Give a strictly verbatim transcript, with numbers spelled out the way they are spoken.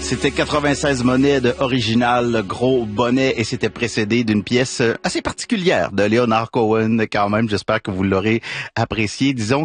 C'était quatre-vingt-seize monnaies de original Gros Bonnet et c'était précédé d'une pièce assez particulière de Leonard Cohen quand même. J'espère que vous l'aurez apprécié. Disons